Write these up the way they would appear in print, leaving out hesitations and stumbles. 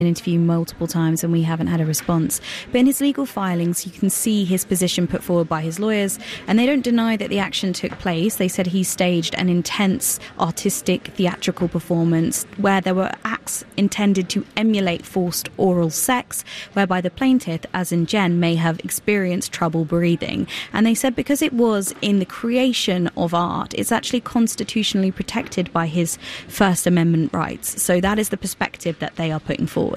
interview multiple times and we haven't had a response. But in his legal filings, you can see his position put forward by his lawyers, and they don't deny that the action took place. They said he staged an intense artistic theatrical performance where there were acts intended to emulate forced oral sex, whereby the plaintiff, as in Jen, may have experienced trouble breathing. And they said because it was in the creation of art, it's actually constitutionally protected by his First Amendment rights. So that is the perspective that they are putting forward.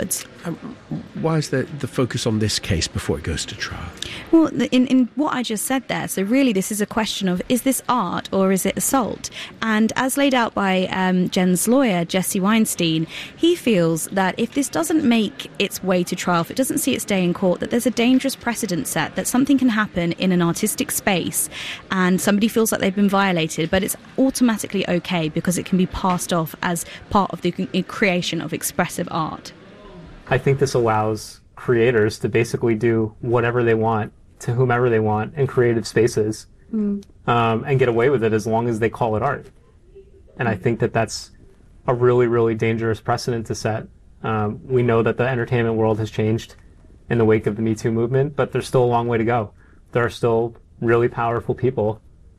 Why is the focus on this case before it goes to trial? Well, in what I just said there, so really this is a question of, is this art or is it assault? And as laid out by Jen's lawyer, Jesse Weinstein, he feels that if this doesn't make its way to trial, if it doesn't see its day in court, that there's a dangerous precedent set, that something can happen in an artistic space and somebody feels like they've been violated, but it's automatically okay because it can be passed off as part of the creation of expressive art. I think this allows creators to basically do whatever they want to whomever they want in creative spaces and get away with it as long as they call it art. And I think that that's a really, really dangerous precedent to set. We know that the entertainment world has changed in the wake of the Me Too movement, but there's still a long way to go. There are still really powerful people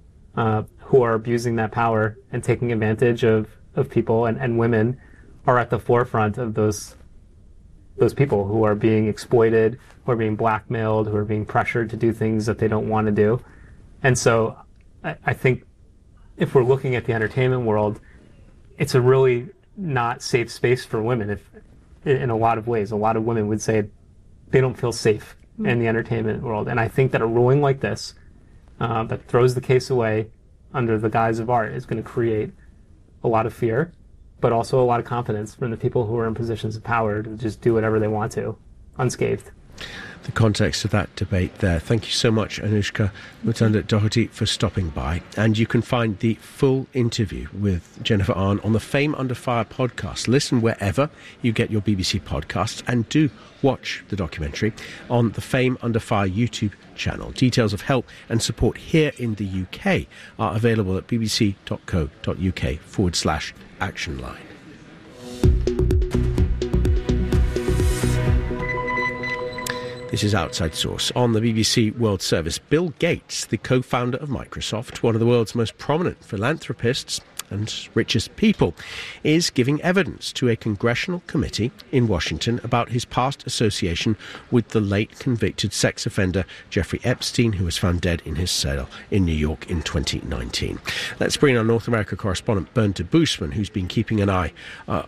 who are abusing that power and taking advantage of people, and women are at the forefront of those people who are being exploited, who are being blackmailed, who are being pressured to do things that they don't want to do. And so I think if we're looking at the entertainment world, it's a really not safe space for women. In a lot of ways, a lot of women would say they don't feel safe in the entertainment world. And I think that a ruling like this that throws the case away under the guise of art is going to create a lot of fear, but also a lot of confidence from the people who are in positions of power to just do whatever they want to, unscathed. The context of that debate there. Thank you so much, Anushka Mutanda-Doherty, for stopping by. And you can find the full interview with Jennifer Ahn on the Fame Under Fire podcast. Listen wherever you get your BBC podcasts, and do watch the documentary on the Fame Under Fire YouTube channel. Details of help and support here in the UK are available at bbc.co.uk/actionline. This is Outside Source on the BBC World Service. Bill Gates, the co-founder of Microsoft, one of the world's most prominent philanthropists and richest people, is giving evidence to a congressional committee in Washington about his past association with the late convicted sex offender Jeffrey Epstein, who was found dead in his cell in New York in 2019. Let's bring our North America correspondent Bernd de Boosman, who's been keeping an eye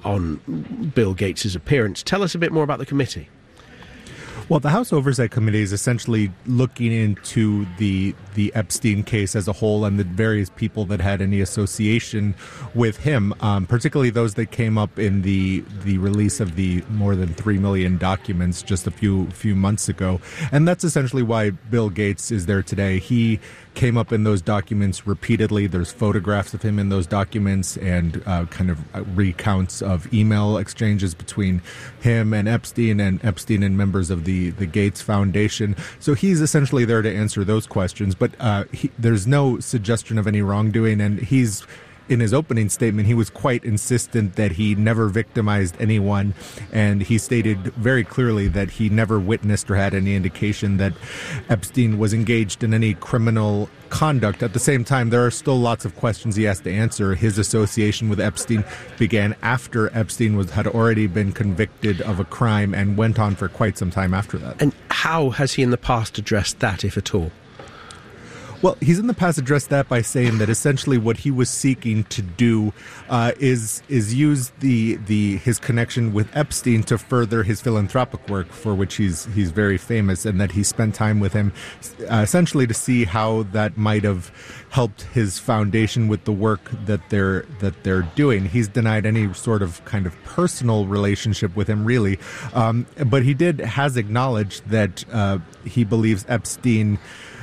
on Bill Gates' appearance. Tell us a bit more about the committee. Well, the House Oversight Committee is essentially looking into the Epstein case as a whole and the various people that had any association with him, particularly those that came up in the release of the more than 3 million documents just a few months ago. And that's essentially why Bill Gates is there today. He came up in those documents repeatedly. There's photographs of him in those documents and kind of recounts of email exchanges between him and Epstein and members of the Gates Foundation. So he's essentially there to answer those questions, but there's no suggestion of any wrongdoing, and in his opening statement, he was quite insistent that he never victimized anyone, and he stated very clearly that he never witnessed or had any indication that Epstein was engaged in any criminal conduct. At the same time, there are still lots of questions he has to answer. His association with Epstein began after Epstein had already been convicted of a crime and went on for quite some time after that. And how has he in the past addressed that, if at all? Well, he's in the past addressed that by saying that essentially what he was seeking to do is use his connection with Epstein to further his philanthropic work, for which he's very famous, and that he spent time with him essentially to see how that might have helped his foundation with the work that they're doing. He's denied any sort of kind of personal relationship with him, really, but he has acknowledged that he believes Epstein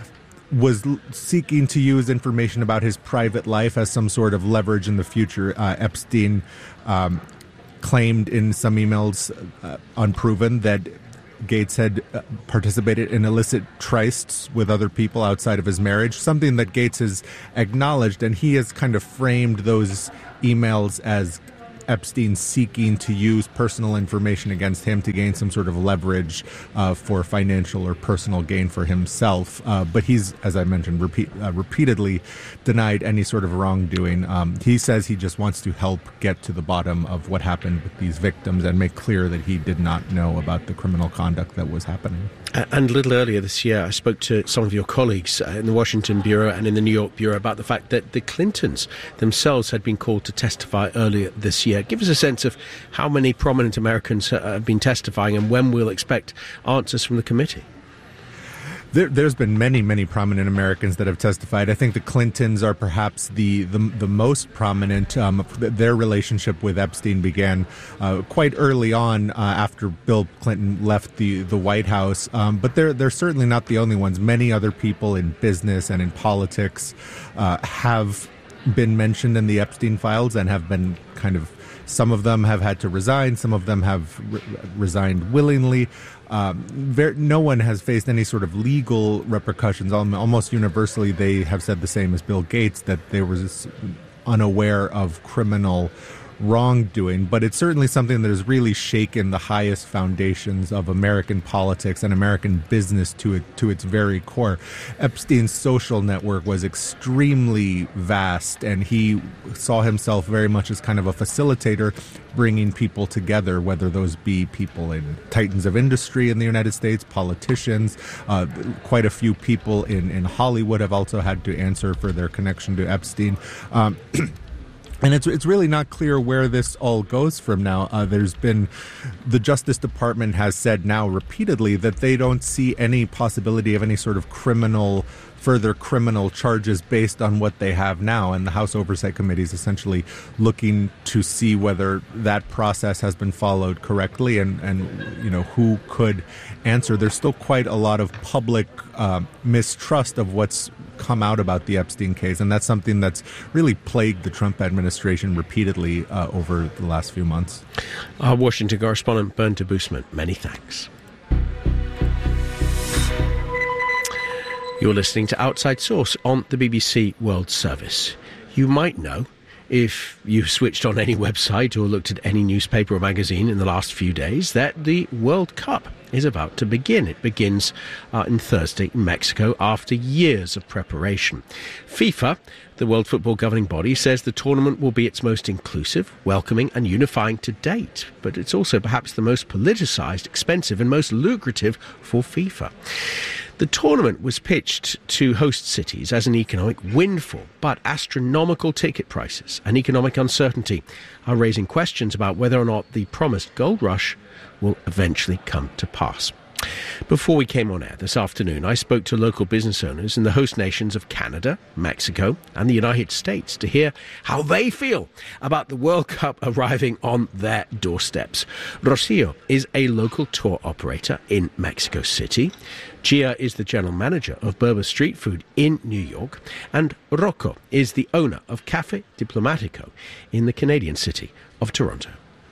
was seeking to use information about his private life as some sort of leverage in the future. Epstein claimed in some emails, unproven, that Gates had participated in illicit trysts with other people outside of his marriage, something that Gates has acknowledged, and he has kind of framed those emails as Epstein seeking to use personal information against him to gain some sort of leverage for financial or personal gain for himself. But he's, as I mentioned, repeatedly denied any sort of wrongdoing. He says he just wants to help get to the bottom of what happened with these victims and make clear that he did not know about the criminal conduct that was happening. And a little earlier this year, I spoke to some of your colleagues in the Washington Bureau and in the New York Bureau about the fact that the Clintons themselves had been called to testify earlier this year. Give us a sense of how many prominent Americans have been testifying and when we'll expect answers from the committee. There's been many prominent Americans that have testified. I think the Clintons are perhaps the most prominent. Their relationship with Epstein began quite early on after Bill Clinton left the White House. But they're certainly not the only ones. Many other people in business and in politics have been mentioned in the Epstein files and have been some of them have had to resign. Some of them have resigned willingly. No one has faced any sort of legal repercussions. Almost universally, they have said the same as Bill Gates, that they were unaware of criminal wrongdoing. But it's certainly something that has really shaken the highest foundations of American politics and American business to its very core. Epstein's social network was extremely vast, and he saw himself very much as kind of a facilitator, bringing people together, whether those be people in titans of industry in the United States, politicians. Quite a few people in Hollywood have also had to answer for their connection to Epstein. And it's really not clear where this all goes from now. The Justice Department has said now repeatedly that they don't see any possibility of any sort of further criminal charges based on what they have now. And the House Oversight Committee is essentially looking to see whether that process has been followed correctly and who could answer. There's still quite a lot of public mistrust of what's come out about the Epstein case, and that's something that's really plagued the Trump administration repeatedly over the last few months. Our Washington correspondent, Bernd de Boosman, many thanks. You're listening to Outside Source on the BBC World Service. You might know, if you switched on any website or looked at any newspaper or magazine in the last few days, that the World Cup is about to begin. It begins on Thursday in Mexico after years of preparation. FIFA, the World Football governing body, says the tournament will be its most inclusive, welcoming and unifying to date. But it's also perhaps the most politicised, expensive and most lucrative for FIFA. The tournament was pitched to host cities as an economic windfall, but astronomical ticket prices and economic uncertainty are raising questions about whether or not the promised gold rush will eventually come to pass. Before we came on air this afternoon, I spoke to local business owners in the host nations of Canada, Mexico and the United States to hear how they feel about the World Cup arriving on their doorsteps. Rocio is a local tour operator in Mexico City. Gia is the general manager of Berber Street Food in New York. And Rocco is the owner of Café Diplomatico in the Canadian city of Toronto.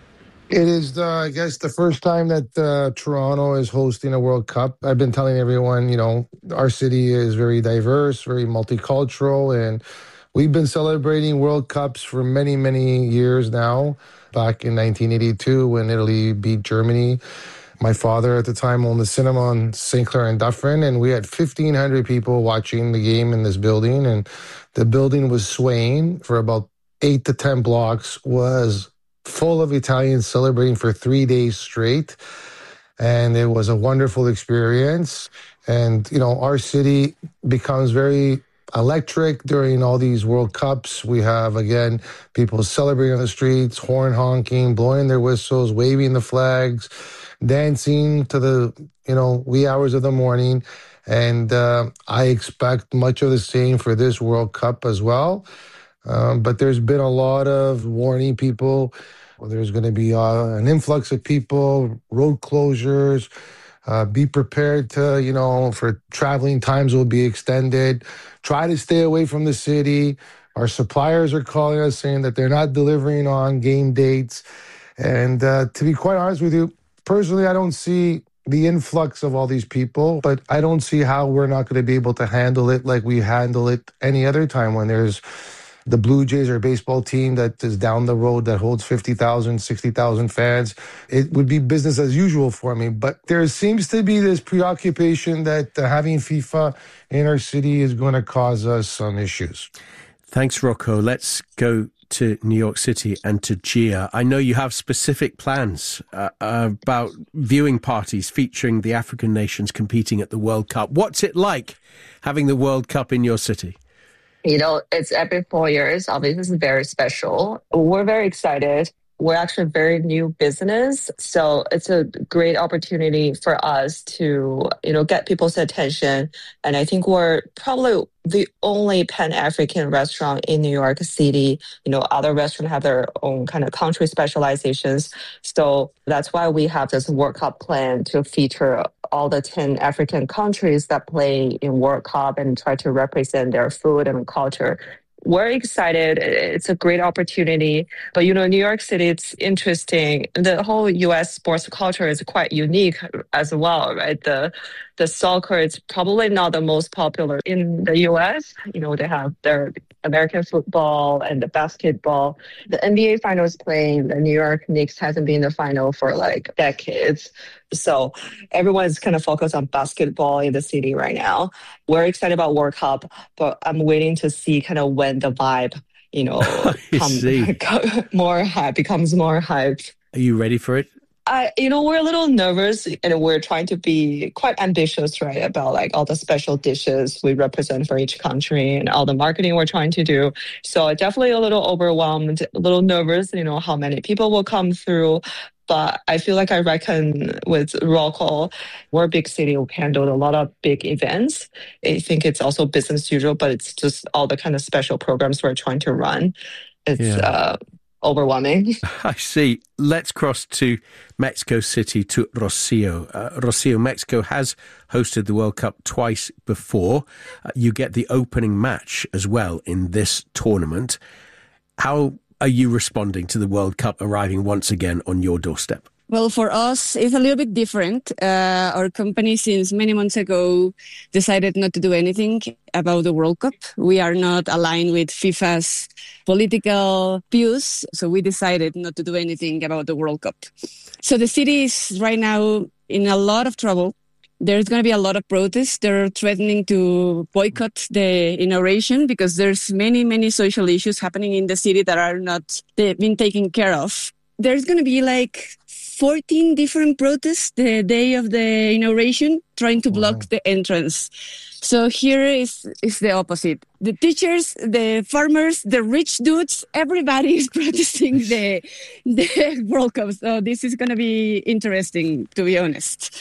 It is, I guess, the first time that Toronto is hosting a World Cup. I've been telling everyone, our city is very diverse, very multicultural, and we've been celebrating World Cups for many, many years now. Back in 1982, when Italy beat Germany, my father at the time owned the cinema on St. Clair and Dufferin, and we had 1,500 people watching the game in this building, and the building was swaying for about 8 to 10 blocks, was full of Italians celebrating for 3 days straight. And it was a wonderful experience. And, our city becomes very electric during all these World Cups. We have, again, people celebrating on the streets, horn honking, blowing their whistles, waving the flags, dancing to the, wee hours of the morning. And I expect much of the same for this World Cup as well. But there's been a lot of warning people. There's going to be an influx of people, road closures. Be prepared to, for traveling times will be extended. Try to stay away from the city. Our suppliers are calling us saying that they're not delivering on game dates. And to be quite honest with you, personally, I don't see the influx of all these people, but I don't see how we're not going to be able to handle it like we handle it any other time when there's The Blue Jays are a baseball team that is down the road that holds 50,000, 60,000 fans. It would be business as usual for me. But there seems to be this preoccupation that having FIFA in our city is going to cause us some issues. Thanks, Rocco. Let's go to New York City and to Gia. I know you have specific plans about viewing parties featuring the African nations competing at the World Cup. What's it like having the World Cup in your city? You know, it's every 4 years. Obviously, this is very special. We're very excited. We're actually a very new business. So it's a great opportunity for us to, get people's attention. And I think we're probably the only Pan-African restaurant in New York City. Other restaurants have their own kind of country specializations. So that's why we have this World Cup plan to feature all the 10 African countries that play in World Cup and try to represent their food and culture. We're excited. It's a great opportunity. But, New York City, it's interesting. The whole U.S. sports culture is quite unique as well, right? The soccer is probably not the most popular in the U.S. They have their American football and the basketball. The NBA finals playing, the New York Knicks hasn't been in the final for like decades. So everyone's kind of focused on basketball in the city right now. We're excited about World Cup, but I'm waiting to see kind of when the vibe, becomes more hype. Are you ready for it? We're a little nervous and we're trying to be quite ambitious, right? About like all the special dishes we represent for each country and all the marketing we're trying to do. So definitely a little overwhelmed, a little nervous, how many people will come through. But I feel like I reckon with Rocco, we're a big city. We've handled a lot of big events. I think it's also business as usual, but it's just all the kind of special programs we're trying to run. It's overwhelming. I see. Let's cross to Mexico City, to Rocio. Rocio, Mexico has hosted the World Cup twice before. You get the opening match as well in this tournament. How are you responding to the World Cup arriving once again on your doorstep? Well, for us, it's a little bit different. Our company, since many months ago, decided not to do anything about the World Cup. We are not aligned with FIFA's political views, so we decided not to do anything about the World Cup. So the city is right now in a lot of trouble. There's going to be a lot of protests. They're threatening to boycott the inauguration because there's many, many social issues happening in the city that are not being taken care of. There's going to be like 14 different protests the day of the inauguration trying to block the entrance. So here is the opposite. The teachers, the farmers, the rich dudes, everybody is protesting the World Cup. So this is going to be interesting, to be honest.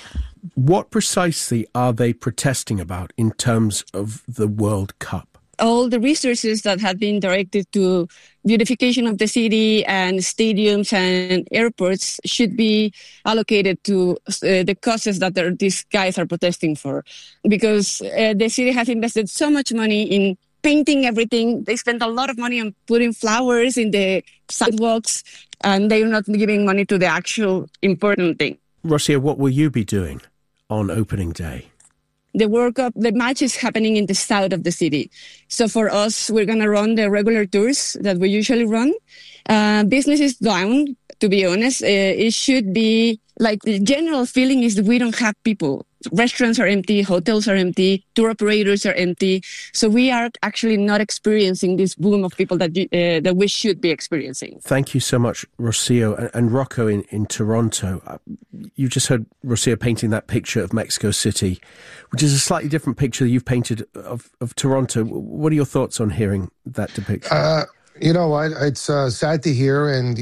What precisely are they protesting about in terms of the World Cup? All the resources that have been directed to beautification of the city and stadiums and airports should be allocated to the causes that these guys are protesting for. Because the city has invested so much money in painting everything. They spent a lot of money on putting flowers in the sidewalks, and they're not giving money to the actual important thing. Rocio, what will you be doing on opening day? The World Cup, the match is happening in the south of the city. So for us, we're going to run the regular tours that we usually run. Business is down, to be honest. It should be like the general feeling is that we don't have people. Restaurants are empty, hotels are empty, tour operators are empty. So we are actually not experiencing this boom of people that we should be experiencing. Thank you so much, Rocio. And Rocco in Toronto. You just heard Rocio painting that picture of Mexico City, which is a slightly different picture that you've painted of Toronto. What are your thoughts on hearing that depiction? You know what? It's sad to hear. And,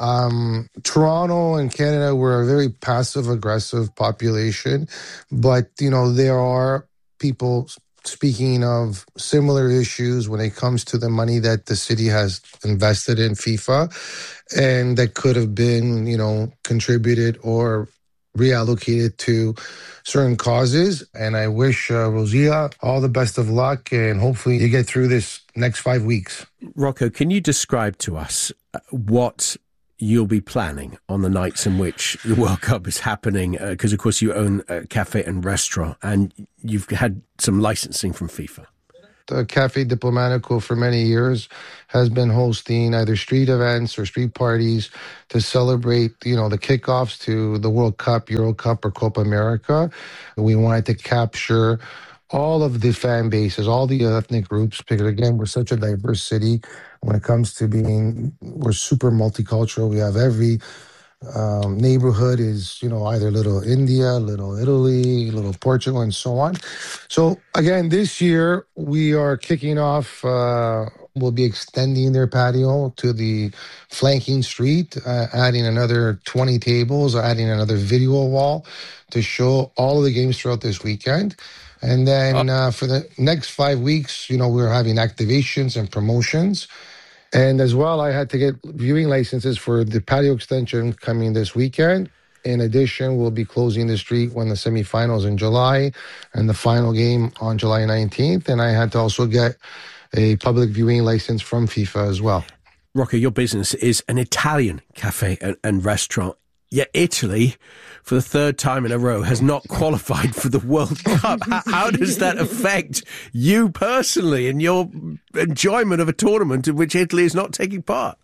Toronto and Canada, we're a very passive-aggressive population. But, there are people speaking of similar issues when it comes to the money that the city has invested in FIFA and that could have been, contributed or reallocated to certain causes. And I wish Rocio all the best of luck, and hopefully you get through this next 5 weeks. Rocco, can you describe to us what you'll be planning on the nights in which the World Cup is happening? Because, of course, you own a cafe and restaurant, and you've had some licensing from FIFA. Cafe Diplomatico for many years has been hosting either street events or street parties to celebrate, the kickoffs to the World Cup, Euro Cup, or Copa America. We wanted to capture all of the fan bases, all the ethnic groups, because again, we're such a diverse city when it comes to we're super multicultural. We have every neighborhood is, either Little India, Little Italy, Little Portugal, and so on. So again, this year we are kicking off, we'll be extending their patio to the flanking street, adding another 20 tables, adding another video wall to show all of the games throughout this weekend. And then for the next 5 weeks, we're having activations and promotions. And as well, I had to get viewing licenses for the patio extension coming this weekend. In addition, we'll be closing the street when the semifinals in July and the final game on July 19th. And I had to also get a public viewing license from FIFA as well. Rocco, your business is an Italian cafe and restaurant. Yet Italy, for the third time in a row, has not qualified for the World Cup. How does that affect you personally and your enjoyment of a tournament in which Italy is not taking part?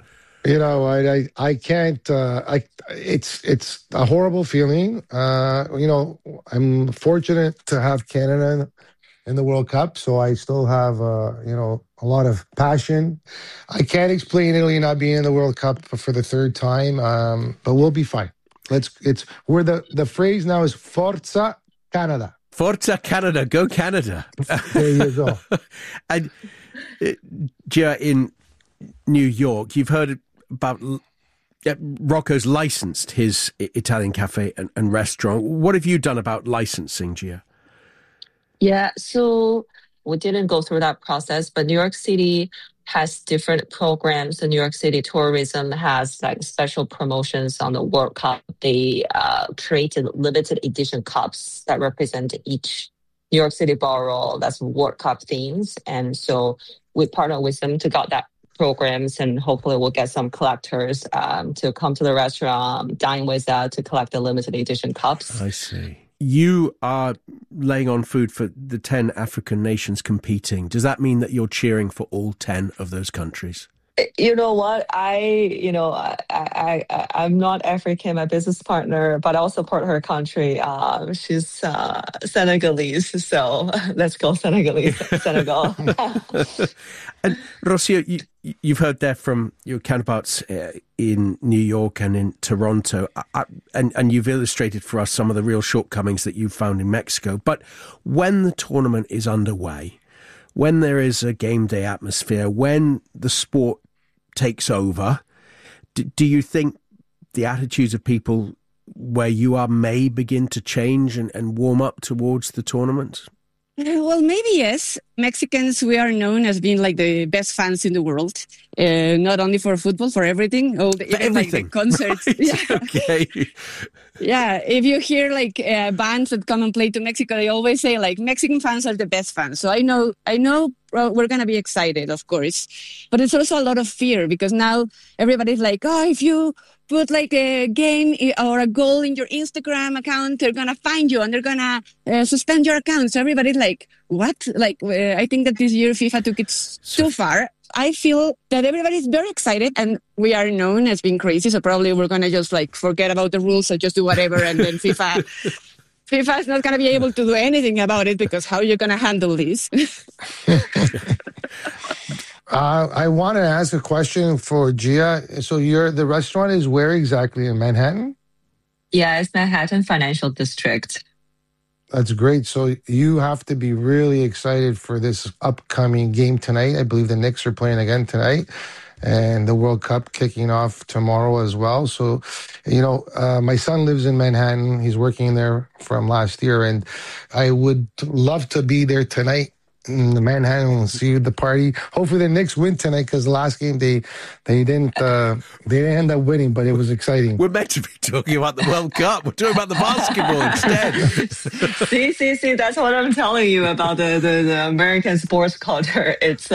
I can't. It's a horrible feeling. I'm fortunate to have Canada in the World Cup, so I still have a lot of passion. I can't explain Italy not being in the World Cup for the third time, but we'll be fine. The phrase now is Forza Canada. Forza Canada, go Canada. There you go. And Gia, in New York, you've heard about Rocco's licensed his Italian cafe and restaurant. What have you done about licensing, Gia? Yeah, so we didn't go through that process, but New York City has different programs. The New York City tourism has special promotions on the World Cup. They created limited edition cups that represent each New York City borough that's World Cup themes. And so we partner with them to get that programs, and hopefully we'll get some collectors to come to the restaurant, dine with us to collect the limited edition cups. I see. You are laying on food for the 10 African nations competing. Does that mean that you're cheering for all 10 of those countries? You know what? I'm not African, my business partner, but I also support her country. She's Senegalese, so let's go Senegal. And Rocio, you've heard there from your counterparts in New York and in Toronto, and you've illustrated for us some of the real shortcomings that you've found in Mexico. But when the tournament is underway, when there is a game day atmosphere, when the sport takes over, do you think the attitudes of people where you are may begin to change and warm up towards the tournament? Well, maybe yes. Mexicans, we are known as being like the best fans in the world, not only for football, for everything. Everything. Like the concerts. Right. Yeah. Okay. Yeah, if you hear bands that come and play to Mexico, they always say Mexican fans are the best fans. So I know we're going to be excited, of course, but it's also a lot of fear because now everybody's if you put a game or a goal in your Instagram account, they're going to find you and they're going to suspend your account. So everybody's what? I think that this year FIFA took it too far. I feel that everybody's very excited and we are known as being crazy. So probably we're going to just forget about the rules and just do whatever. And then FIFA is not going to be able to do anything about it because how are you going to handle this? I want to ask a question for Gia. So the restaurant is where exactly in Manhattan? Yeah, it's Manhattan Financial District. That's great. So you have to be really excited for this upcoming game tonight. I believe the Knicks are playing again tonight and the World Cup kicking off tomorrow as well. So, my son lives in Manhattan. He's working there from last year, and I would love to be there tonight in Manhattan and see the party. Hopefully the Knicks win tonight because the last game they didn't end up winning, but it was exciting. We're meant to be talking about the World Cup. We're talking about the basketball instead. See, that's what I'm telling you about the American sports culture. It's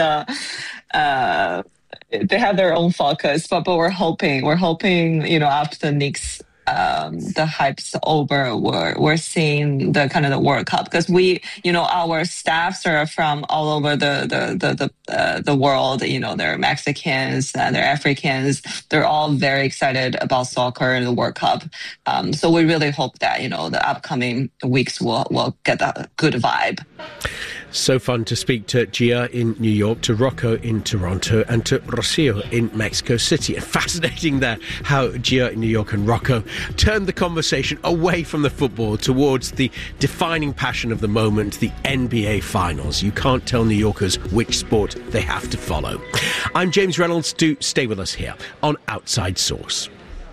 they have their own focus, but we're hoping after the Knicks the hype's over, we're seeing the kind of the World Cup, because our staffs are from all over the world. They're Mexicans, they're Africans. They're all very excited about soccer and the World Cup. So we really hope that the upcoming weeks will get a good vibe. So fun to speak to Gia in New York, to Rocco in Toronto, and to Rocio in Mexico City. And fascinating there how Gia in New York and Rocco turned the conversation away from the football towards the defining passion of the moment, the NBA Finals. You can't tell New Yorkers which sport they have to follow. I'm James Reynolds. Do stay with us here on Outside Source.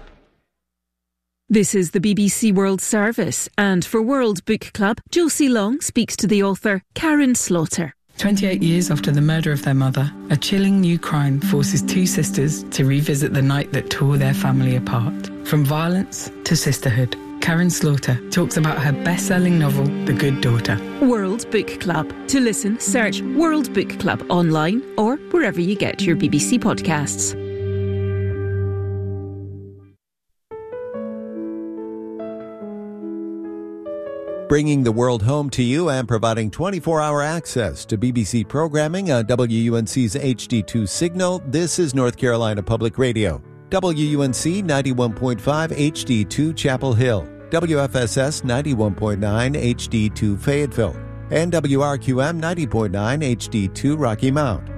This is the BBC World Service, and for World Book Club, Josie Long speaks to the author Karen Slaughter. 28 years after the murder of their mother, a chilling new crime forces two sisters to revisit the night that tore their family apart. From violence to sisterhood, Karen Slaughter talks about her best-selling novel, The Good Daughter. World Book Club. To listen, search World Book Club online or wherever you get your BBC podcasts. Bringing the world home to you and providing 24-hour access to BBC programming on WUNC's HD2 signal, this is North Carolina Public Radio. WUNC 91.5 HD2 Chapel Hill, WFSS 91.9 HD2 Fayetteville, and WRQM 90.9 HD2 Rocky Mount.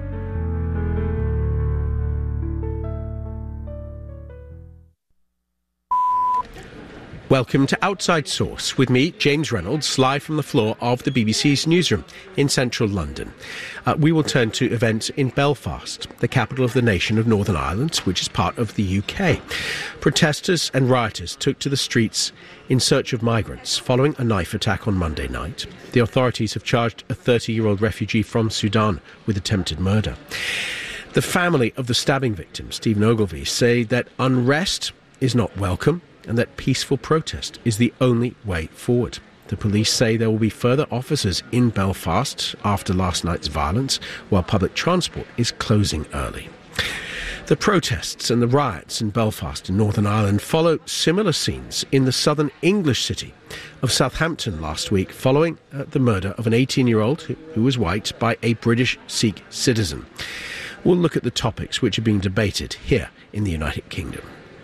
Welcome to Outside Source with me, James Reynolds, live from the floor of the BBC's newsroom in central London. We will turn to events in Belfast, the capital of the nation of Northern Ireland, which is part of the UK. Protesters and rioters took to the streets in search of migrants following a knife attack on Monday night. The authorities have charged a 30-year-old refugee from Sudan with attempted murder. The family of the stabbing victim, Stephen Ogilvie, say that unrest is not welcome and that peaceful protest is the only way forward. The police say there will be further officers in Belfast after last night's violence, while public transport is closing early. The protests and the riots in Belfast in Northern Ireland follow similar scenes in the southern English city of Southampton last week, following the murder of an 18-year-old who was white by a British Sikh citizen. We'll look at the topics which are being debated here in the United Kingdom.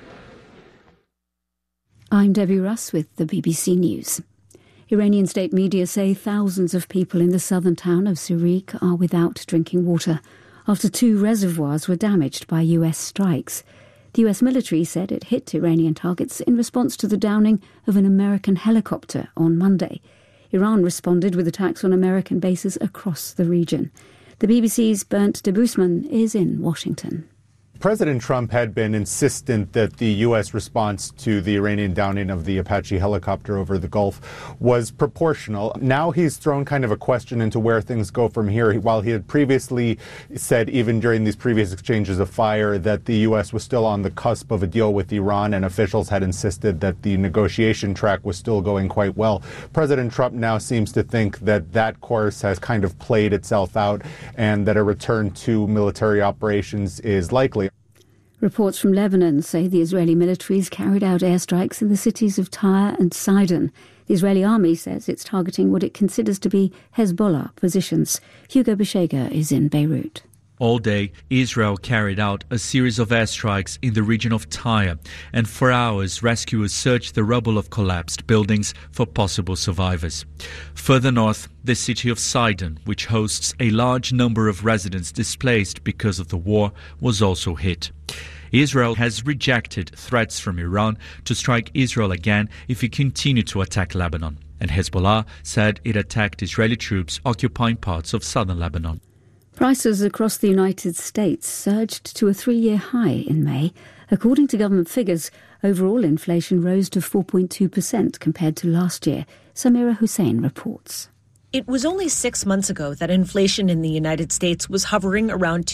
I'm Debbie Russ with the BBC News. Iranian state media say thousands of people in the southern town of Sirik are without drinking water after 2 reservoirs were damaged by US strikes. The US military said it hit Iranian targets in response to the downing of an American helicopter on Monday. Iran responded with attacks on American bases across the region. The BBC's Bernd de Boesman is in Washington. President Trump had been insistent that the U.S. response to the Iranian downing of the Apache helicopter over the Gulf was proportional. Now he's thrown kind of a question into where things go from here. While he had previously said, even during these previous exchanges of fire, that the U.S. was still on the cusp of a deal with Iran, and officials had insisted that the negotiation track was still going quite well, President Trump now seems to think that that course has kind of played itself out and that a return to military operations is likely. Reports from Lebanon say the Israeli militaries carried out airstrikes in the cities of Tyre and Sidon. The Israeli army says it's targeting what it considers to be Hezbollah positions. Hugo Beshega is in Beirut. All day, Israel carried out a series of airstrikes in the region of Tyre, and for hours rescuers searched the rubble of collapsed buildings for possible survivors. Further north, the city of Sidon, which hosts a large number of residents displaced because of the war, was also hit. Israel has rejected threats from Iran to strike Israel again if it continued to attack Lebanon, and Hezbollah said it attacked Israeli troops occupying parts of southern Lebanon. Prices across the United States surged to a 3-year high in May. According to government figures, overall inflation rose to 4.2% compared to last year. Samira Hussein reports. It was only 6 months ago that inflation in the United States was hovering around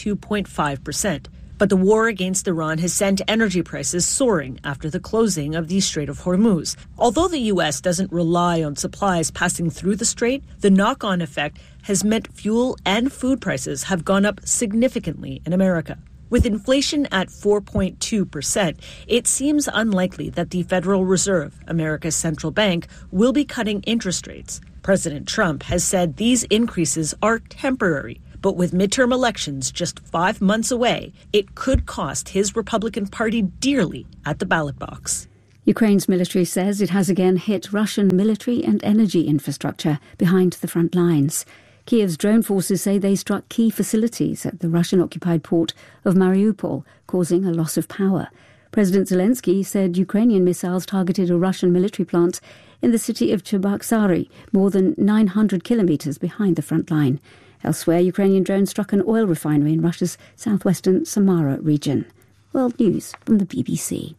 2.5%. But the war against Iran has sent energy prices soaring after the closing of the Strait of Hormuz. Although the U.S. doesn't rely on supplies passing through the strait, the knock-on effect has meant fuel and food prices have gone up significantly in America. With inflation at 4.2%, it seems unlikely that the Federal Reserve, America's central bank, will be cutting interest rates. President Trump has said these increases are temporary, but with midterm elections just 5 months away, it could cost his Republican Party dearly at the ballot box. Ukraine's military says it has again hit Russian military and energy infrastructure behind the front lines. Kiev's drone forces say they struck key facilities at the Russian-occupied port of Mariupol, causing a loss of power. President Zelensky said Ukrainian missiles targeted a Russian military plant in the city of Cheboksary, more than 900 kilometres behind the front line. Elsewhere, Ukrainian drones struck an oil refinery in Russia's southwestern Samara region. World News from the BBC.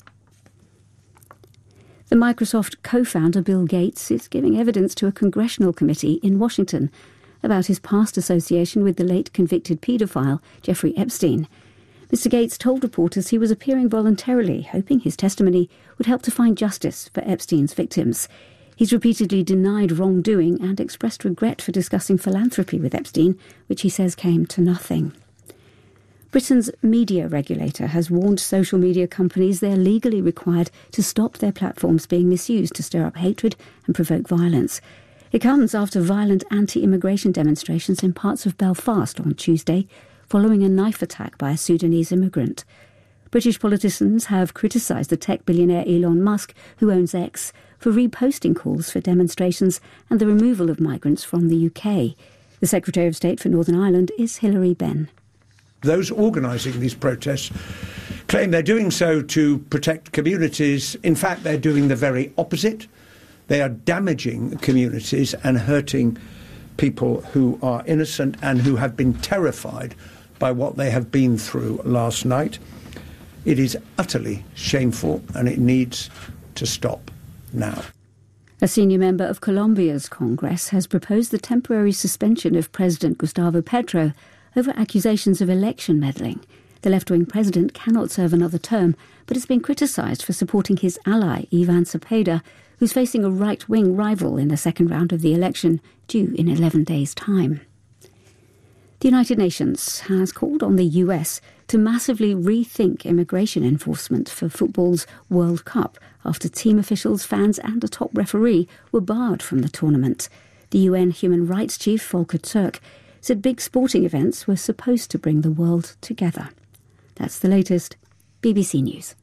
The Microsoft co-founder Bill Gates is giving evidence to a congressional committee in Washington about his past association with the late convicted paedophile Jeffrey Epstein. Mr. Gates told reporters he was appearing voluntarily, hoping his testimony would help to find justice for Epstein's victims. He's repeatedly denied wrongdoing and expressed regret for discussing philanthropy with Epstein, which he says came to nothing. Britain's media regulator has warned social media companies they're legally required to stop their platforms being misused to stir up hatred and provoke violence. It comes after violent anti-immigration demonstrations in parts of Belfast on Tuesday, following a knife attack by a Sudanese immigrant. British politicians have criticised the tech billionaire Elon Musk, who owns X, for reposting calls for demonstrations and the removal of migrants from the UK. The Secretary of State for Northern Ireland is Hilary Benn. Those organising these protests claim they're doing so to protect communities. In fact, they're doing the very opposite. They are damaging communities and hurting people who are innocent and who have been terrified by what they have been through last night. It is utterly shameful and it needs to stop now. A senior member of Colombia's Congress has proposed the temporary suspension of President Gustavo Petro over accusations of election meddling. The left-wing president cannot serve another term, but has been criticised for supporting his ally, Ivan Cepeda, who's facing a right-wing rival in the second round of the election, due in 11 days' time. The United Nations has called on the US to massively rethink immigration enforcement for football's World Cup after team officials, fans and a top referee were barred from the tournament. The UN Human Rights Chief, Volker Turk, said big sporting events were supposed to bring the world together. That's the latest. BBC News.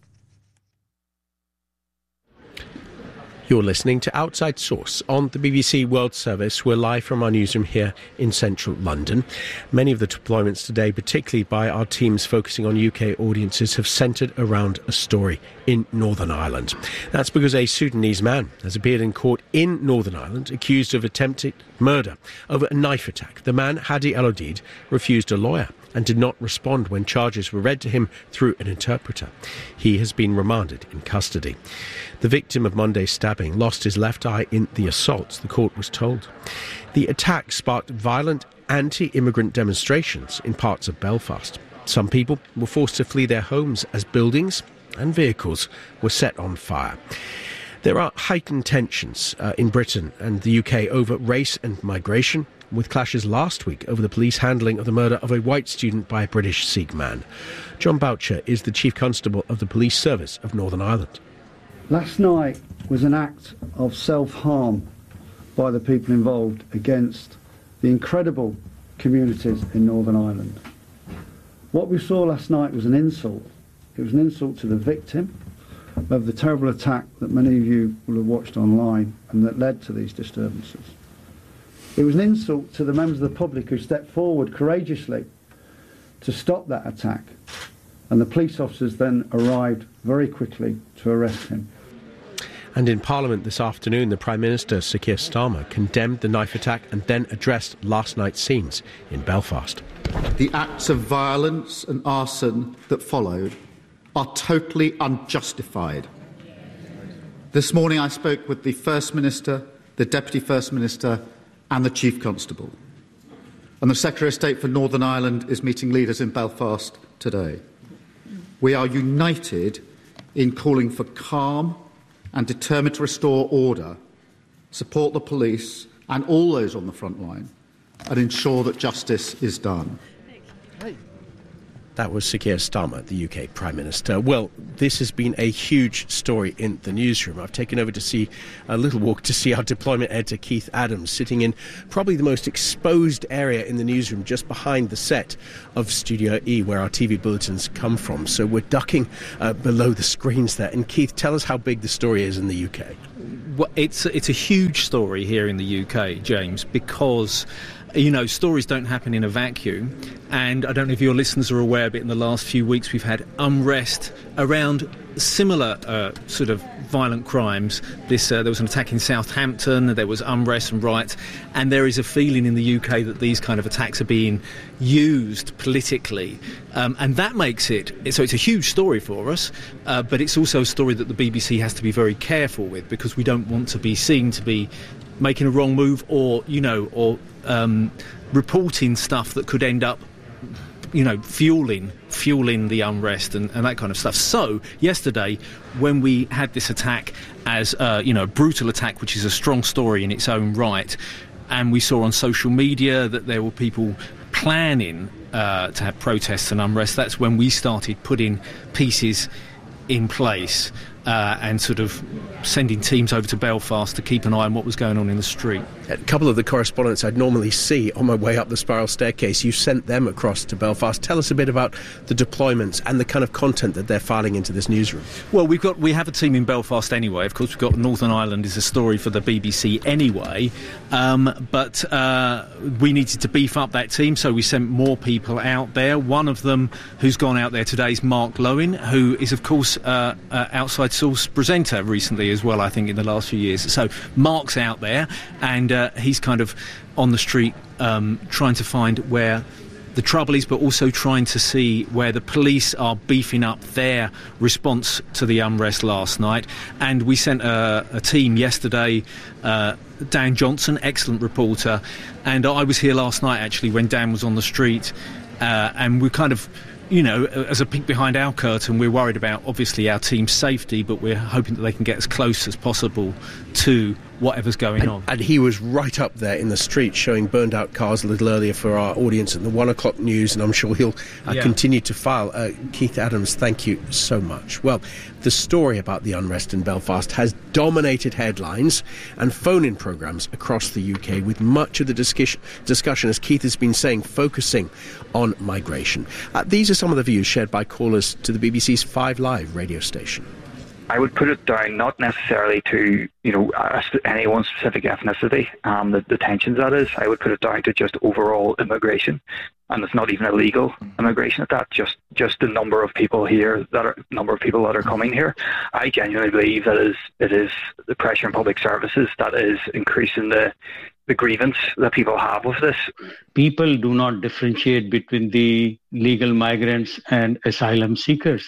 You're listening to Outside Source on the BBC World Service. We're live from our newsroom here in central London. Many of the deployments today, particularly by our teams focusing on UK audiences, have centred around a story in Northern Ireland. That's because a Sudanese man has appeared in court in Northern Ireland accused of attempted murder over a knife attack. The man, Hadi El-Odid, refused a lawyer and did not respond when charges were read to him through an interpreter. He has been remanded in custody. The victim of Monday's stabbing lost his left eye in the assault, the court was told. The attack sparked violent anti-immigrant demonstrations in parts of Belfast. Some people were forced to flee their homes as buildings and vehicles were set on fire. There are heightened tensions in Britain and the UK over race and migration, with clashes last week over the police handling of the murder of a white student by a British Sikh man. John Boucher is the Chief Constable of the Police Service of Northern Ireland. Last night was an act of self-harm by the people involved against the incredible communities in Northern Ireland. What we saw last night was an insult. It was an insult to the victim of the terrible attack that many of you will have watched online and that led to these disturbances. It was an insult to the members of the public who stepped forward courageously to stop that attack, and the police officers then arrived very quickly to arrest him. And in Parliament this afternoon, the Prime Minister, Sir Keir Starmer, condemned the knife attack and then addressed last night's scenes in Belfast. The acts of violence and arson that followed are totally unjustified. This morning I spoke with the First Minister, the Deputy First Minister and the Chief Constable. And the Secretary of State for Northern Ireland is meeting leaders in Belfast today. We are united in calling for calm and determined to restore order, support the police and all those on the front line, and ensure that justice is done. That was Sir Keir Starmer, the UK Prime Minister. Well, this has been a huge story in the newsroom. I've taken over to see a little walk to see our deployment editor, Keith Adams, sitting in probably the most exposed area in the newsroom, just behind the set of Studio E, where our TV bulletins come from. So we're ducking below the screens there. And Keith, tell us how big the story is in the UK. Well, it's a huge story here in the UK, James, because stories don't happen in a vacuum, and I don't know if your listeners are aware, but in the last few weeks we've had unrest around similar sort of violent crimes. There was an attack in Southampton, there was unrest and riots, and there is a feeling in the UK that these kind of attacks are being used politically, and that makes it so it's a huge story for us, but it's also a story that the BBC has to be very careful with, because we don't want to be seen to be making a wrong move or reporting stuff that could end up fueling the unrest and that kind of stuff. So yesterday, when we had this attack as a brutal attack, which is a strong story in its own right, and we saw on social media that there were people planning to have protests and unrest, that's when we started putting pieces in place and sort of sending teams over to Belfast to keep an eye on what was going on in the street. A couple of the correspondents I'd normally see on my way up the spiral staircase, you sent them across to Belfast. Tell us a bit about the deployments and the kind of content that they're filing into this newsroom. Well, we have a team in Belfast anyway. Of course, we've got Northern Ireland is a story for the BBC anyway, but we needed to beef up that team, so we sent more people out there. One of them who's gone out there today is Mark Lowen, who is, of course, Outside Source presenter recently as well, I think, in the last few years. So Mark's out there, and he's kind of on the street trying to find where the trouble is, but also trying to see where the police are beefing up their response to the unrest last night. And we sent a team yesterday, Dan Johnson, excellent reporter, and I was here last night actually when Dan was on the street, and we kind of, as a peek behind our curtain, we're worried about, obviously, our team's safety, but we're hoping that they can get as close as possible to whatever's going on. And he was right up there in the street showing burned out cars a little earlier for our audience at the 1 o'clock news, and I'm sure he'll continue to file. Keith Adams, thank you so much. Well, the story about the unrest in Belfast has dominated headlines and phone-in programmes across the UK, with much of the discussion, as Keith has been saying, focusing on migration. These are some of the views shared by callers to the BBC's 5 Live radio station. I would put it down not necessarily to, any one specific ethnicity, the tensions that is. I would put it down to just overall immigration, and it's not even illegal immigration at that. Just the number of people here that are coming here. I genuinely believe that it is the pressure on public services that is increasing the grievance that people have with this. People do not differentiate between the legal migrants and asylum seekers.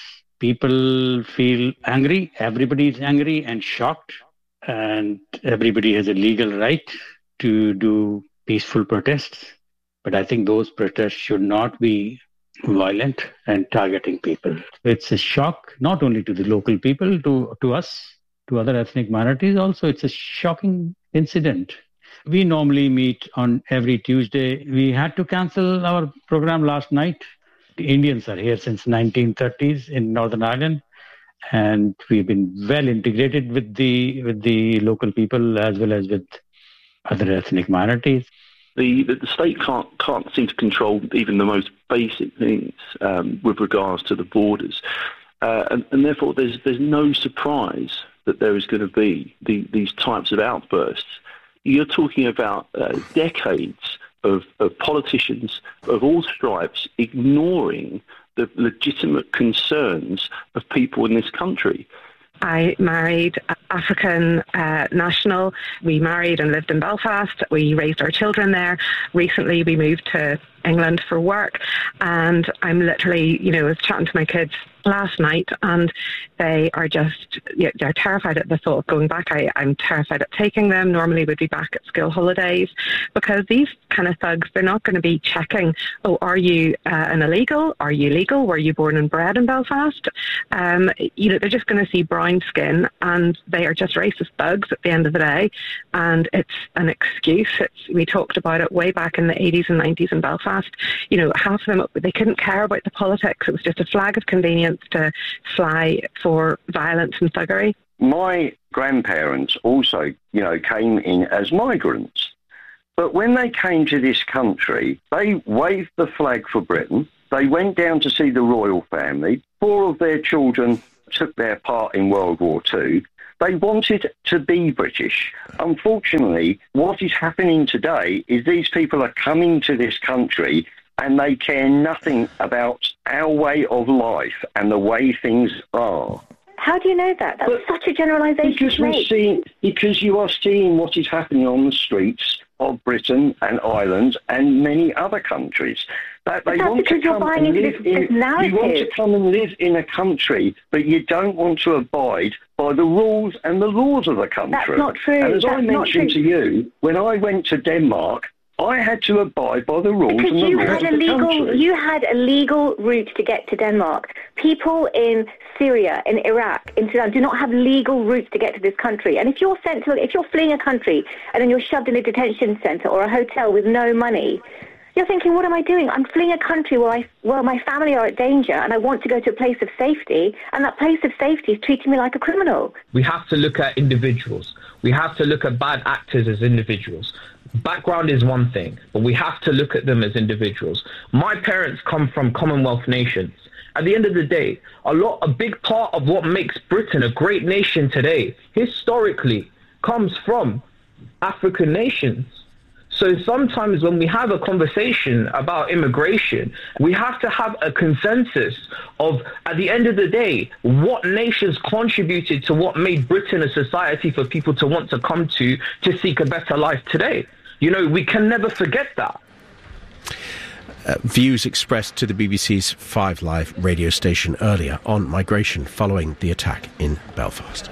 People feel angry. Everybody is angry and shocked, and everybody has a legal right to do peaceful protests. But I think those protests should not be violent and targeting people. It's a shock not only to the local people, to us, to other ethnic minorities also. It's a shocking incident. We normally meet on every Tuesday. We had to cancel our program last night. The Indians are here since 1930s in Northern Ireland, and we've been well integrated with the local people as well as with other ethnic minorities. The state can't seem to control even the most basic things with regards to the borders, and therefore there's no surprise that there is going to be these types of outbursts. You're talking about decades of politicians of all stripes ignoring the legitimate concerns of people in this country. I married an African national. We married and lived in Belfast. We raised our children there. Recently, we moved to England for work, and I'm literally, I was chatting to my kids last night, and they are just, they're terrified at the thought of going back. I'm terrified at taking them. Normally we'd be back at school holidays, because these kind of thugs, they're not going to be checking, are you an illegal? Are you legal? Were you born and bred in Belfast? They're just going to see brown skin, and they are just racist thugs at the end of the day, and it's an excuse. We talked about it way back in the 80s and 90s in Belfast. Belfast. You know, half of them, they couldn't care about the politics. It was just a flag of convenience to fly for violence and thuggery. My grandparents also, came in as migrants. But when they came to this country, they waved the flag for Britain. They went down to see the royal family. 4 of their children took their part in World War II. They wanted to be British. Unfortunately, what is happening today is these people are coming to this country and they care nothing about our way of life and the way things are. How do you know that? That's such a generalisation to make. Because you are seeing what is happening on the streets of Britain and Ireland and many other countries. That they want to come and live in. You want to come and live in a country, but you don't want to abide by the rules and the laws of the country. That's not true. And as I mentioned to you, when I went to Denmark, I had to abide by the rules and the laws of the country. You had a legal route to get to Denmark. People in Syria, in Iraq, in Sudan do not have legal routes to get to this country. And if you're fleeing a country and then you're shoved in a detention centre or a hotel with no money, you're thinking, what am I doing? I'm fleeing a country where my family are at danger and I want to go to a place of safety, and that place of safety is treating me like a criminal. We have to look at individuals. We have to look at bad actors as individuals. Background is one thing, but we have to look at them as individuals. My parents come from Commonwealth nations. At the end of the day, a big part of what makes Britain a great nation today, historically, comes from African nations. So sometimes when we have a conversation about immigration, we have to have a consensus of, at the end of the day, what nations contributed to what made Britain a society for people to want to come to seek a better life today. We can never forget that. Views expressed to the BBC's 5 Live radio station earlier on migration following the attack in Belfast.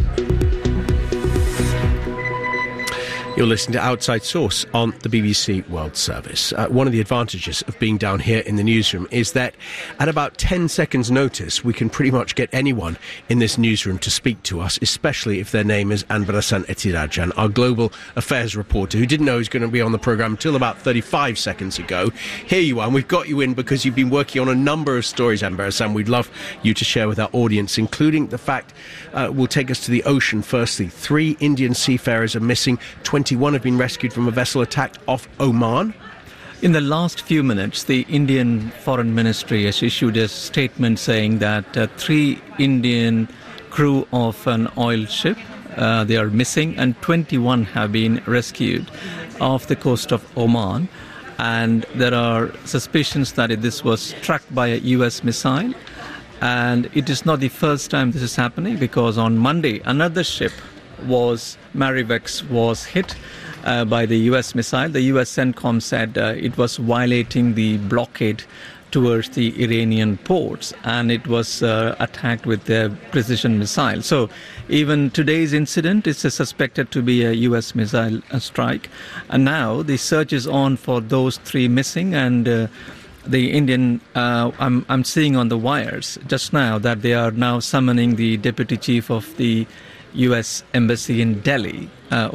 You're listening to Outside Source on the BBC World Service. One of the advantages of being down here in the newsroom is that at about 10 seconds notice, we can pretty much get anyone in this newsroom to speak to us, especially if their name is Anbarasan Ethirajan, our global affairs reporter, who didn't know he was going to be on the programme until about 35 seconds ago. Here you are, and we've got you in because you've been working on a number of stories, Anbarasan. We'd love you to share with our audience, including the fact we'll take us to the ocean firstly. 3 Indian seafarers are missing. 21 have been rescued from a vessel attacked off Oman. In the last few minutes, the Indian Foreign Ministry has issued a statement saying that 3 Indian crew of an oil ship, they are missing, and 21 have been rescued off the coast of Oman. And there are suspicions that this was struck by a US missile. And it is not the first time this is happening, because on Monday, another ship Marivex was hit by the US missile. The US CENTCOM said it was violating the blockade towards the Iranian ports, and it was attacked with a precision missile. So even today's incident is suspected to be a US missile strike. And now the search is on for those 3 missing, and the Indian, I'm seeing on the wires just now that they are now summoning the deputy chief of the US Embassy in Delhi.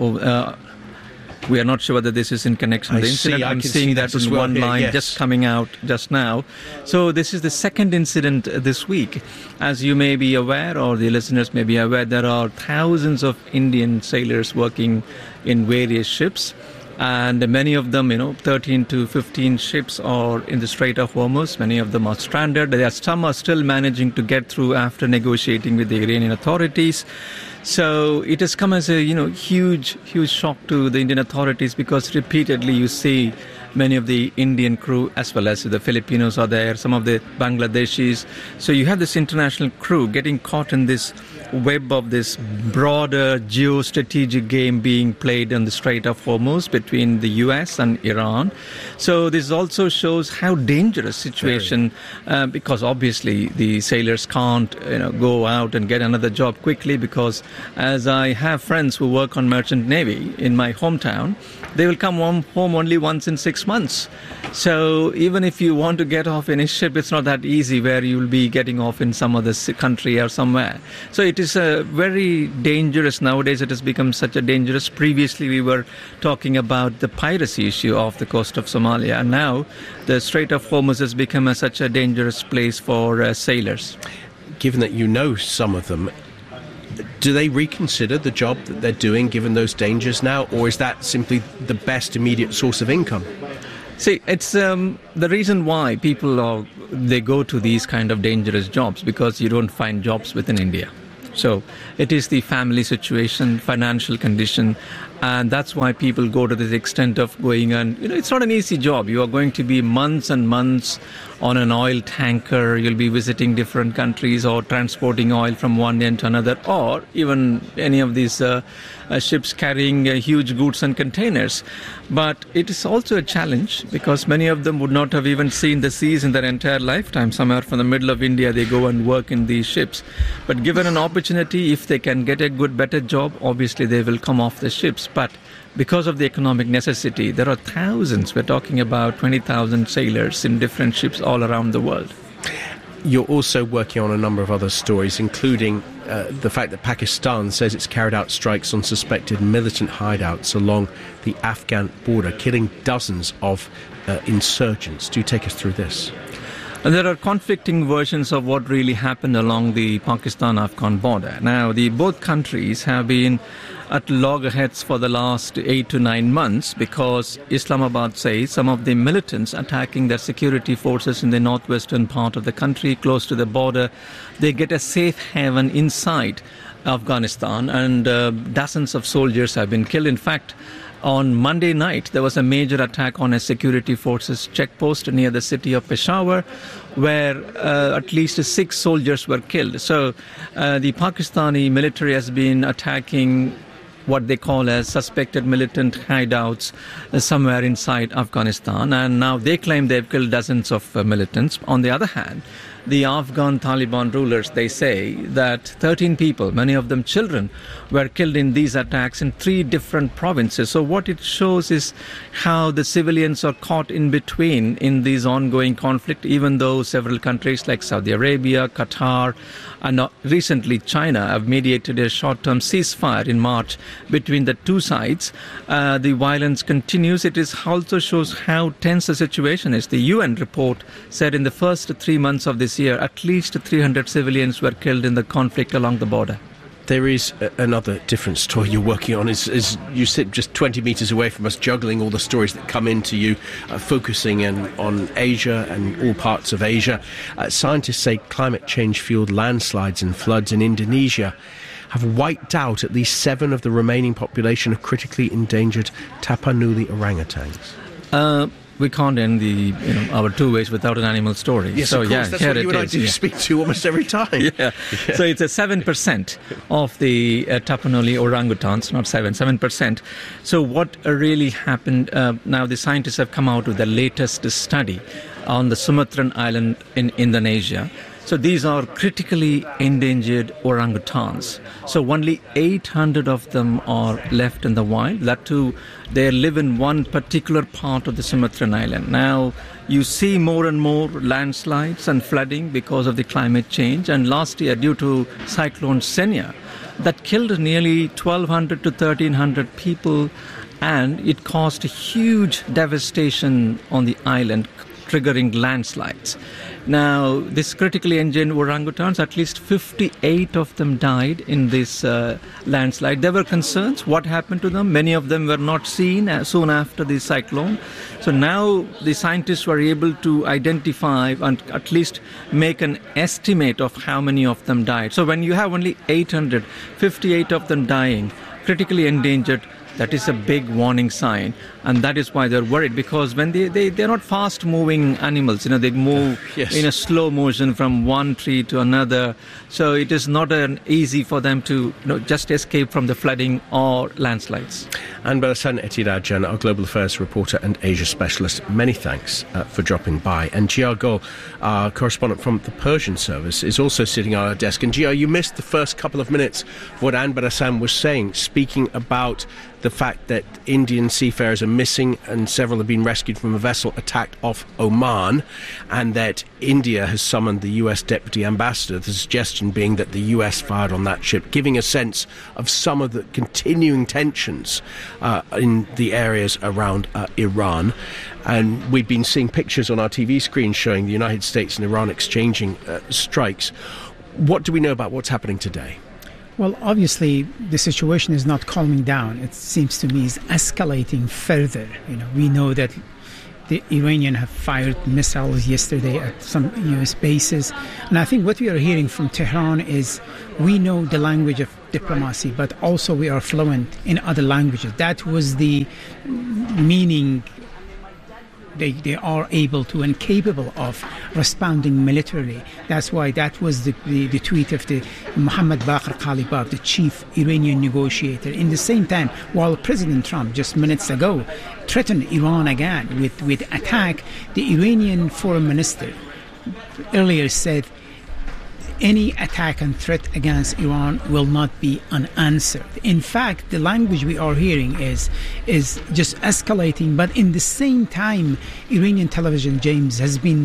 We are not sure whether this is in connection with the incident. I'm seeing that in one line just coming out just now. So this is the second incident this week. As you may be aware, or the listeners may be aware, there are thousands of Indian sailors working in various ships. And many of them, 13 to 15 ships are in the Strait of Hormuz. Many of them are stranded. Some are still managing to get through after negotiating with the Iranian authorities. So it has come as a, huge shock to the Indian authorities, because repeatedly you see many of the Indian crew, as well as the Filipinos are there, some of the Bangladeshis. So you have this international crew getting caught in this web of this broader geostrategic game being played in the Strait of Hormuz between the US and Iran. So this also shows how dangerous situation, because obviously the sailors can't go out and get another job quickly, because as I have friends who work on Merchant Navy in my hometown, they will come home only once in 6 months. So even if you want to get off in a ship, it's not that easy where you will be getting off in some other country or somewhere. So it is very dangerous. Nowadays it has become such a dangerous. Previously we were talking about the piracy issue off the coast of Somalia, and now the Strait of Hormuz has become such a dangerous place for sailors. Given that you know some of them, do they reconsider the job that they're doing given those dangers now, or is that simply the best immediate source of income? See, it's the reason why people they go to these kind of dangerous jobs, because you don't find jobs within India. So it is the family situation, financial condition, and that's why people go to this extent of going. And it's not an easy job. You are going to be months and months on an oil tanker. You'll be visiting different countries or transporting oil from one end to another, or even any of these ships carrying huge goods and containers. But it is also a challenge because many of them would not have even seen the seas in their entire lifetime. Somewhere from the middle of India, they go and work in these ships. But given an opportunity, if they can get a better job, obviously they will come off the ships. But because of the economic necessity, there are thousands. We're talking about 20,000 sailors in different ships all around the world. You're also working on a number of other stories, including the fact that Pakistan says it's carried out strikes on suspected militant hideouts along the Afghan border, killing dozens of insurgents. Do take us through this. And there are conflicting versions of what really happened along the Pakistan-Afghan border. Now, both countries have been at loggerheads for the last 8 to 9 months because Islamabad says some of the militants attacking their security forces in the northwestern part of the country, close to the border, they get a safe haven inside Afghanistan, and dozens of soldiers have been killed. In fact, on Monday night, there was a major attack on a security forces checkpost near the city of Peshawar, where at least 6 soldiers were killed. So the Pakistani military has been attacking what they call as suspected militant hideouts somewhere inside Afghanistan, and now they claim they've killed dozens of militants. On the other hand, the Afghan Taliban rulers, they say that 13 people, many of them children, were killed in these attacks in 3 different provinces. So what it shows is how the civilians are caught in between in these ongoing conflict, even though several countries like Saudi Arabia, Qatar, and recently China have mediated a short-term ceasefire in March between the two sides. The violence continues. It also shows how tense the situation is. The UN report said in the first 3 months of this year, at least 300 civilians were killed in the conflict along the border. There is another different story you're working on. Is you sit just 20 metres away from us, juggling all the stories that come into you, focusing on Asia and all parts of Asia. Scientists say climate change-fueled landslides and floods in Indonesia have wiped out at least 7 of the remaining population of critically endangered Tapanuli orangutans. We can't end our 2 ways without an animal story. Yes, so, of course, that's what you and I do speak to almost every time. Yeah. So it's 7% of the Tapanuli orangutans, not 7%. So what really happened, now the scientists have come out with the latest study on the Sumatran island in Indonesia. So these are critically endangered orangutans. So only 800 of them are left in the wild. That too, they live in one particular part of the Sumatran island. Now, you see more and more landslides and flooding because of the climate change. And last year, due to Cyclone Senya, that killed nearly 1,200 to 1,300 people, and it caused huge devastation on the island, triggering landslides. Now, this critically endangered orangutans, at least 58 of them died in this landslide. There were concerns what happened to them. Many of them were not seen soon after the cyclone. So now the scientists were able to identify and at least make an estimate of how many of them died. So when you have only 800, 58 of them dying, critically endangered, that is a big warning sign, and that is why they're worried, because when they're not fast-moving animals, they move in a slow motion from one tree to another, so it is not easy for them to just escape from the flooding or landslides. Anbar Hassan Etirajan, our Global Affairs reporter and Asia specialist, many thanks for dropping by. And Jia Gul, our correspondent from the Persian service, is also sitting on our desk. And Jia, you missed the first couple of minutes of what Anbar Hassan was saying, speaking about the fact that Indian seafarers are missing and several have been rescued from a vessel attacked off Oman, and that India has summoned the US Deputy Ambassador, the suggestion being that the US fired on that ship, giving a sense of some of the continuing tensions in the areas around Iran. And we've been seeing pictures on our TV screen showing the United States and Iran exchanging strikes. What do we know about what's happening today? Well, obviously, the situation is not calming down. It seems to me is escalating further. We know that the Iranians have fired missiles yesterday at some U.S. bases. And I think what we are hearing from Tehran is we know the language of diplomacy, but also we are fluent in other languages. That was the meaning. They are able to and capable of responding militarily. That's why that was the tweet of the Mohammad Baqir Ghalibaf, the chief Iranian negotiator. In the same time, while President Trump just minutes ago threatened Iran again with attack, the Iranian foreign minister earlier said any attack and threat against Iran will not be unanswered. In fact, the language we are hearing is just escalating, but in the same time, Iranian television, James, has been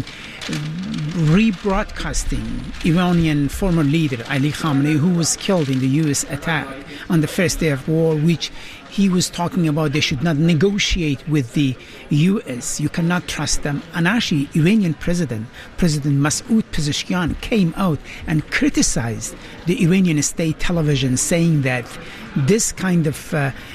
rebroadcasting Iranian former leader Ali Khamenei, who was killed in the U.S. attack on the first day of war, which he was talking about they should not negotiate with the U.S. You cannot trust them. And actually, Iranian President Masoud Pezeshkian came out and criticized the Iranian state television, saying that this kind of,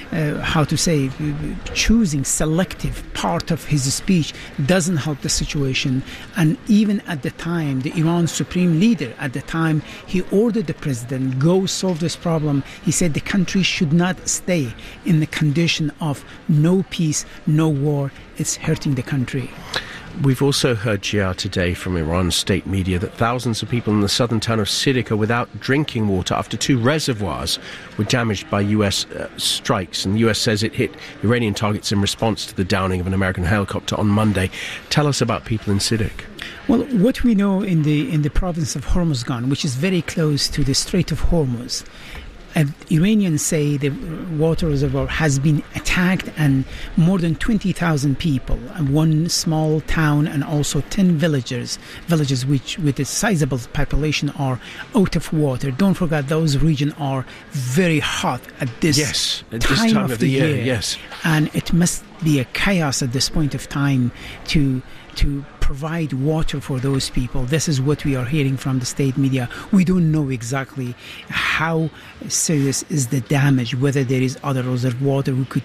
choosing selective part of his speech doesn't help the situation. And even at the time, the Iran supreme leader at the time, he ordered the president, go solve this problem. He said the country should not stay in the condition of no peace, no war. It's hurting the country. We've also heard, Jia, today from Iran's state media that thousands of people in the southern town of Sidik are without drinking water after 2 reservoirs were damaged by US strikes. And the US says it hit Iranian targets in response to the downing of an American helicopter on Monday. Tell us about people in Sidik. Well, what we know in the province of Hormuzgan, which is very close to the Strait of Hormuz, Iranians say the water reservoir has been attacked and more than 20,000 people, one small town and also 10 villages which with a sizable population are out of water. Don't forget those regions are very hot at this time of the year. Yes. And it must be a chaos at this point of time to provide water for those people. This is what we are hearing from the state media. We don't know exactly how serious is the damage, whether there is other reservoir who could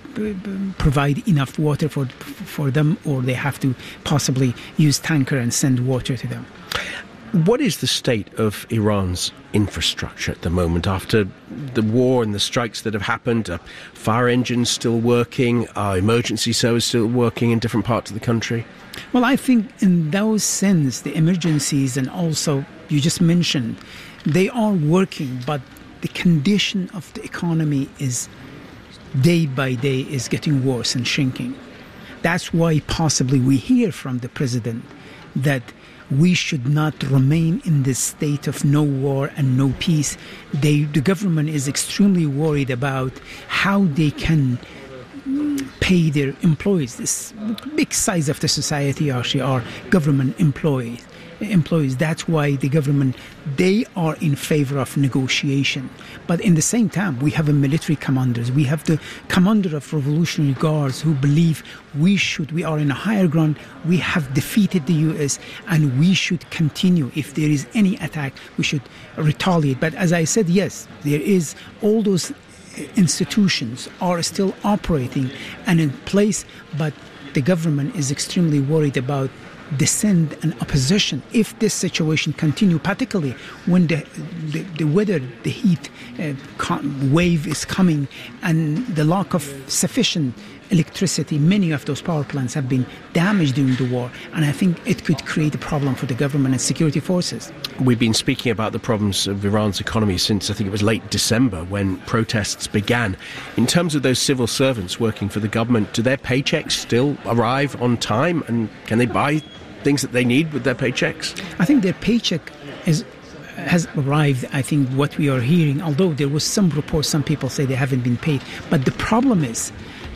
provide enough water for them, or they have to possibly use tanker and send water to them. What is the state of Iran's infrastructure at the moment after the war and the strikes that have happened? Are fire engines still working? Are emergency services still working in different parts of the country? Well, I think in those sense, the emergencies and also you just mentioned, they are working, but the condition of the economy is day by day is getting worse and shrinking. That's why possibly we hear from the president that we should not remain in this state of no war and no peace. The government is extremely worried about how they can pay their employees. This big size of the society actually are government employees. That's why the government, they are in favor of negotiation. But in the same time, we have a military commanders. We have the commander of Revolutionary Guards who believe we are in a higher ground. We have defeated the U.S. and we should continue. If there is any attack, we should retaliate. But as I said, yes, there is all those institutions are still operating and in place, but the government is extremely worried about dissent and opposition if this situation continue, particularly when the weather, the heat wave is coming, and the lack of sufficient electricity. Many of those power plants have been damaged during the war, and I think it could create a problem for the government and security forces. We've been speaking about the problems of Iran's economy since I think it was late December when protests began. In terms of those civil servants working for the government, do their paychecks still arrive on time, and can they buy things that they need with their paychecks? I think their paycheck has arrived. I think what we are hearing, although there was some reports, some people say they haven't been paid, but the problem is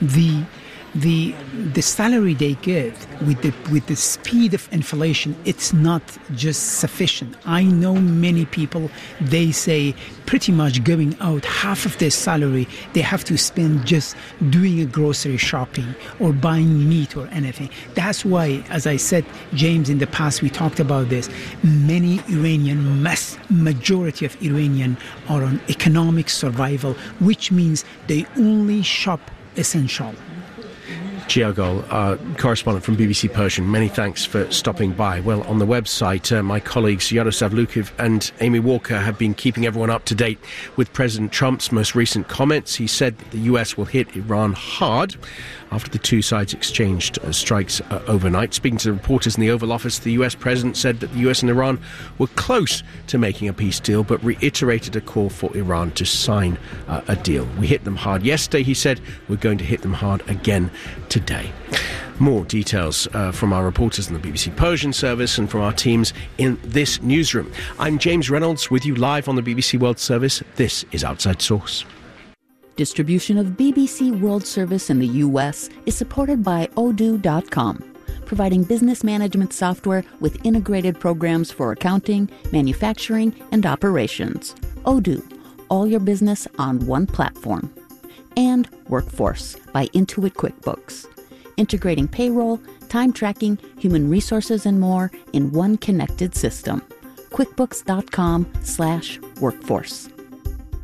the salary they get with the speed of inflation, it's not just sufficient. I know many people, they say pretty much going out half of their salary they have to spend just doing a grocery shopping or buying meat or anything. That's why, as I said, James, in the past we talked about this, many Iranian, majority of Iranian are on economic survival, which means they only shop essential. Giagol, our correspondent from BBC Persian, many thanks for stopping by. Well, on the website, my colleagues Yaroslav Lukiv and Amy Walker have been keeping everyone up to date with President Trump's most recent comments. He said that the US will hit Iran hard after the two sides exchanged strikes overnight. Speaking to reporters in the Oval Office, the US president said that the US and Iran were close to making a peace deal, but reiterated a call for Iran to sign a deal. We hit them hard yesterday, he said. We're going to hit them hard again today. More details from our reporters in the BBC Persian service and from our teams in this newsroom. I'm James Reynolds with you live on the BBC World Service. This is Outside Source. Distribution of BBC World Service in the U.S. is supported by Odoo.com, providing business management software with integrated programs for accounting, manufacturing, and operations. Odoo, all your business on one platform. And Workforce by Intuit QuickBooks, integrating payroll, time tracking, human resources, and more in one connected system. QuickBooks.com/workforce.